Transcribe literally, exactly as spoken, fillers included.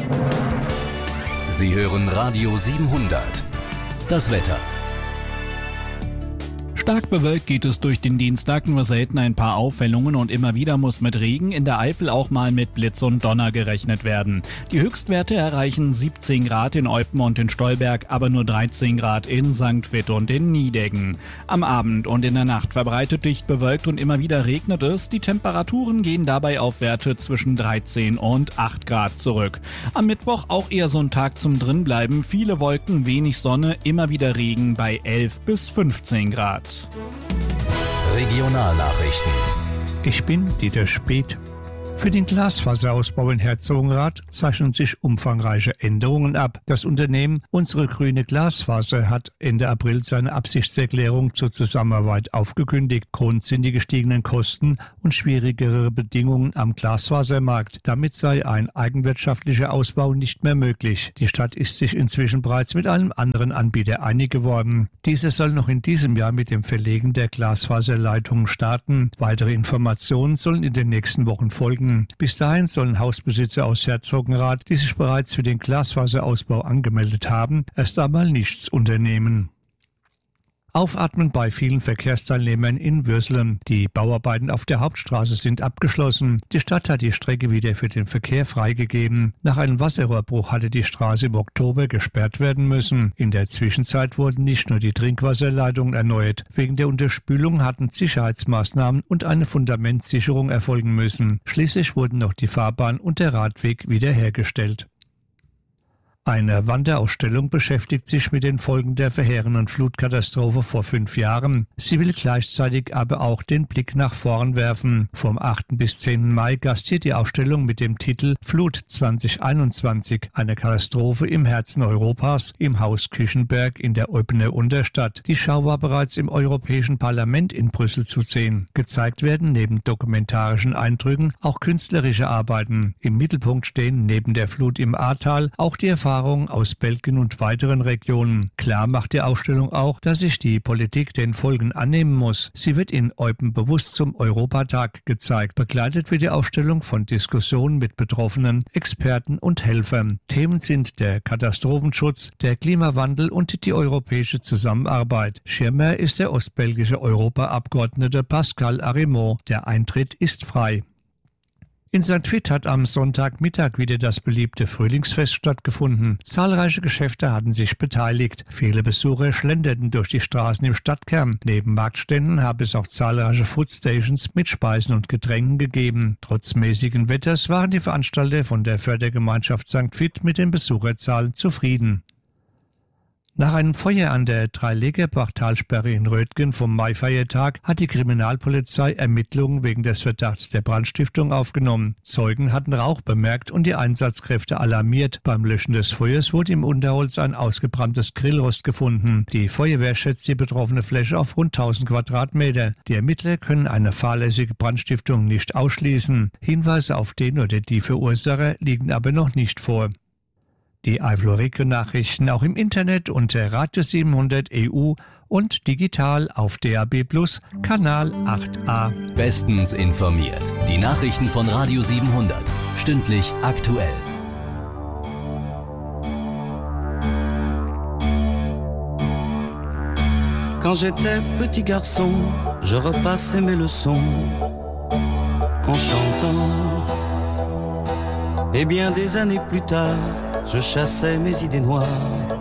Sie hören Radio siebenhundert. Das Wetter. Stark bewölkt geht es durch den Dienstag, nur selten ein paar Aufhellungen und immer wieder muss mit Regen, in der Eifel auch mal mit Blitz und Donner gerechnet werden. Die Höchstwerte erreichen siebzehn Grad in Eupen und in Stolberg, aber nur dreizehn Grad in Sankt Vith und in Nideggen. Am Abend und in der Nacht verbreitet dicht bewölkt und immer wieder regnet es. Die Temperaturen gehen dabei auf Werte zwischen dreizehn und acht Grad zurück. Am Mittwoch auch eher so ein Tag zum Drinbleiben. Viele Wolken, wenig Sonne, immer wieder Regen bei elf bis fünfzehn Grad. Regionalnachrichten. Ich bin Dieter Speth. Für den Glasfaserausbau in Herzogenrath zeichnen sich umfangreiche Änderungen ab. Das Unternehmen Unsere Grüne Glasfaser hat Ende April seine Absichtserklärung zur Zusammenarbeit aufgekündigt. Grund sind die gestiegenen Kosten und schwierigere Bedingungen am Glasfasermarkt. Damit sei ein eigenwirtschaftlicher Ausbau nicht mehr möglich. Die Stadt ist sich inzwischen bereits mit einem anderen Anbieter einig geworden. Dieser soll noch in diesem Jahr mit dem Verlegen der Glasfaserleitungen starten. Weitere Informationen sollen in den nächsten Wochen folgen. Bis dahin sollen Hausbesitzer aus Herzogenrath, die sich bereits für den Glasfaserausbau angemeldet haben, erst einmal nichts unternehmen. Aufatmen bei vielen Verkehrsteilnehmern in Würselen. Die Bauarbeiten auf der Hauptstraße sind abgeschlossen. Die Stadt hat die Strecke wieder für den Verkehr freigegeben. Nach einem Wasserrohrbruch hatte die Straße im Oktober gesperrt werden müssen. In der Zwischenzeit wurden nicht nur die Trinkwasserleitungen erneuert. Wegen der Unterspülung hatten Sicherheitsmaßnahmen und eine Fundamentsicherung erfolgen müssen. Schließlich wurden noch die Fahrbahn und der Radweg wiederhergestellt. Eine Wanderausstellung beschäftigt sich mit den Folgen der verheerenden Flutkatastrophe vor fünf Jahren. Sie will gleichzeitig aber auch den Blick nach vorn werfen. Vom achten bis zehnten Mai gastiert die Ausstellung mit dem Titel Flut zwanzig einundzwanzig, eine Katastrophe im Herzen Europas, im Haus Küchenberg in der Eupener Unterstadt. Die Schau war bereits im Europäischen Parlament in Brüssel zu sehen. Gezeigt werden neben dokumentarischen Eindrücken auch künstlerische Arbeiten. Im Mittelpunkt stehen neben der Flut im Ahrtal auch die Erfahrungen aus Belgien und weiteren Regionen. Klar macht die Ausstellung auch, dass sich die Politik den Folgen annehmen muss. Sie wird in Eupen bewusst zum Europatag gezeigt. Begleitet wird die Ausstellung von Diskussionen mit Betroffenen, Experten und Helfern. Themen sind der Katastrophenschutz, der Klimawandel und die europäische Zusammenarbeit. Schirmherr ist der ostbelgische Europaabgeordnete Pascal Arimont. Der Eintritt ist frei. In Sankt Vith hat am Sonntagmittag wieder das beliebte Frühlingsfest stattgefunden. Zahlreiche Geschäfte hatten sich beteiligt. Viele Besucher schlenderten durch die Straßen im Stadtkern. Neben Marktständen habe es auch zahlreiche Foodstations mit Speisen und Getränken gegeben. Trotz mäßigen Wetters waren die Veranstalter von der Fördergemeinschaft Sankt Vith mit den Besucherzahlen zufrieden. Nach einem Feuer an der Dreilegerbach-Talsperre in Rötgen vom Maifeiertag hat die Kriminalpolizei Ermittlungen wegen des Verdachts der Brandstiftung aufgenommen. Zeugen hatten Rauch bemerkt und die Einsatzkräfte alarmiert. Beim Löschen des Feuers wurde im Unterholz ein ausgebranntes Grillrost gefunden. Die Feuerwehr schätzt die betroffene Fläche auf rund tausend Quadratmeter. Die Ermittler können eine fahrlässige Brandstiftung nicht ausschließen. Hinweise auf den oder die Verursacher liegen aber noch nicht vor. Die Eifel-Region-Nachrichten auch im Internet unter Radio siebenhundert E U und digital auf D A B Plus, Kanal acht a. Bestens informiert. Die Nachrichten von Radio siebenhundert. Stündlich aktuell. Quand j'étais petit garçon, je repassais mes leçons en chantant. Et bien des années plus tard, je chassais mes idées noires